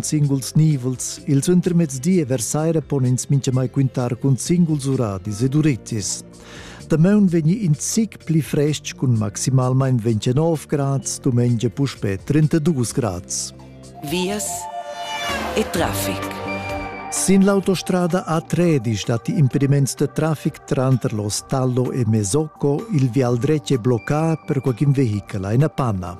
singuls nivels. Ils intermezdi versaire ponins mince mai quintar con singuls uradis ed uretis. Da meun vegni in sig pli fresc con maximalmein 29 grads, domengia puspè 32 grads. Vias e traffic. Sin l'autostrada A13 dati impediments de traffic tra lo Stallo e Mesocco, il vial dretg è bloccato per qualche veicolo in panna.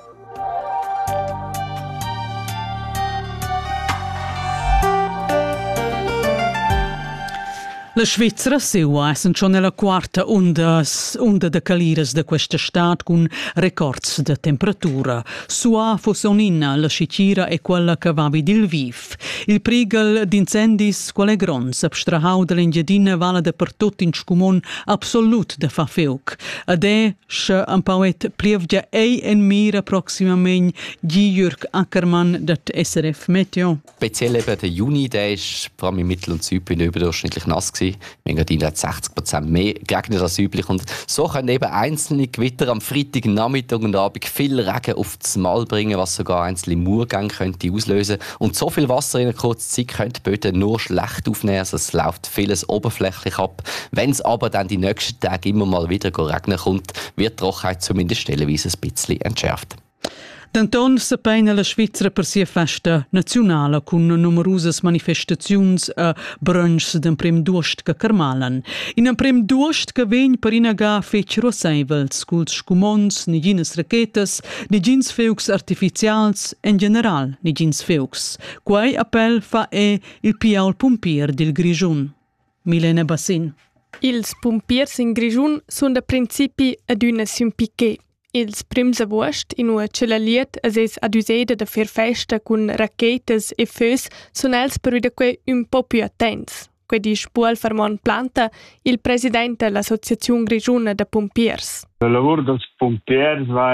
La Svizzera seua è schon nella quarta onda de caliras de questa stat con records de temperatura. Sua fossonina la scicira è quella che va vidil viv. Il prigel d'incendis qual è grons abstrahau de l'engiadina vala de per tot in scumon absolut de fa feuc. Ade sche un pauet plievgia ei en mira proximament Jürg Ackermann dat SRF Meteo. Speziell eben der Juni, der ist vor allem in Mittel- und Südbühne überdurchschnittlich nass gewesen. Engadin hat 60% mehr geregnet als üblich. Und so können eben einzelne Gewitter am Freitag, Nachmittag und Abend viel Regen auf das Mal bringen, was sogar einzelne Murgänge könnte auslösen. Und so viel Wasser in einer kurzen Zeit können die Böden nur schlecht aufnehmen. Also es läuft vieles oberflächlich ab. Wenn es aber dann die nächsten Tage immer mal wieder regnen kommt, wird die Trockenheit zumindest stellenweise ein bisschen entschärft. D'anton s'appeina la Svizzera per sia festa nazionale con numerosas manifestaziuns a brunchs d'en prem duost che carmalan. In en prem duost che vegn per inaga fetg roseivels, culs scumons, nigines rachetas, nigins feucs artificials, en general nigins feucs. Quai appel fa il piaul pompier del Grigiun. Milena Bassin. Ils pompiers in Grigiun sun da principi ad una simpiché. Ils prims agost, in ua celaliet as es aduseda da fer festa cun rachetas e fös, sun els per da quei un po' più attents. Quei di Spual Farmon Planta, il presidente dell'Associazione Grigiuna de Pompiers. Il lavoro dei pompiers va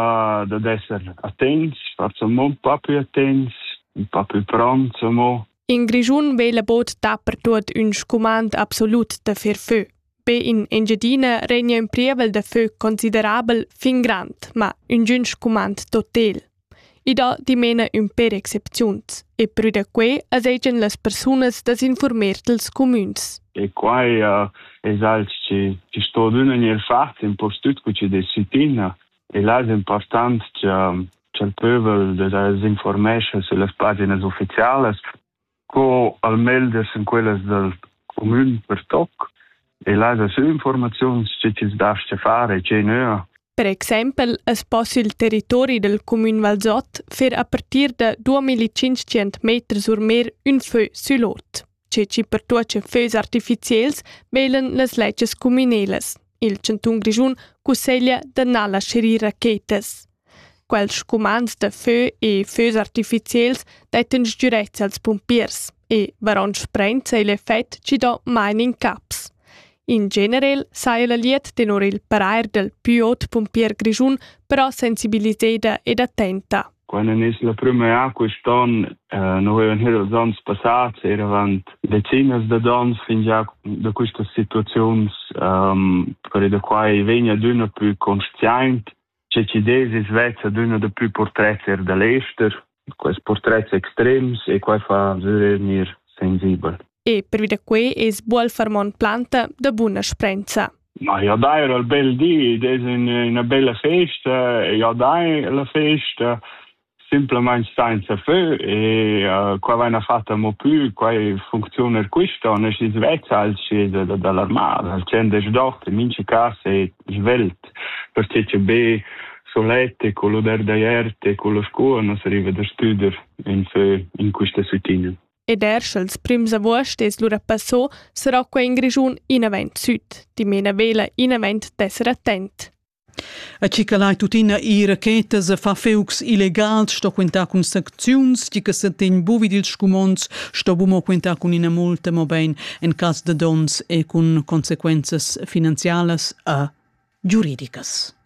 ad essere attenti, forse un po' più attenti, un po' più pronti. In Grigiun ve la bot da per tot un scumand absolut da fer fö. Be in Engiadina regna un prievel de feu considerabel fin grand, ma un giunch comand total. I da dimena un per excepzions, e per da que as egen las personas desinformer dels communs. E quai es alc ci sto d'una nel fatto in postut cu ci desitina, e là è important che il pöbel desinformesce sulle pagine ufficiali, co al melders in quelles del commun per toc, e là da su informazioni ci dasce fare, c'è nea. Per esempio, es posso il territorio del Comune Valzot fer a partir da 2500 metri sur mer un feu sulot. Ci per tuoce feus artificiels velen las legges comuneles. Il Cantun Grigiun cuseglia da nala scheri rachetes. Quels comans de feu e feus artificiels detten sgiurezza als pompiers e varon sprenza e l'effet ci do main in caps. In general, sai la liet tenor il parair del più pompier Grigiun, però sensibilizzata ed attenta. Quando è la prima acqua ston, non avevano dons passati, erano decine di dons fin già da queste situazioni, per le quali veniva d'una più consciente, che ci desi Svezia d'una di più portretti dall'ester, questi portretti estremi e qua fa venire sensibile. E per via qui è Spual Farmon Planta da buona sprenza. Ma ja dai era il bel dì, è una bella festa, ja dai la festa, semplicemente senza feu, e qua viene fatta mo più, qua funziona questo, non si svezza dall'armata, al centro è dotte, minci case e svelt, perché c'è be solette, con l'odore d'aerte, con lo scuola, non si arriva da studiare in questa settimana. Ed els prims agost es l'ura passò sarà qua in Grigiun in avent sud. Di mena vela in avent d'esser attent. A cicalai tutina i rachetas a fa feux illegals sto quenta con sancziuns di che se ten buvi dils scumons sto bumo quenta con ina multa mo ben en cas de dons e con consequences finanzialas a giuridicas.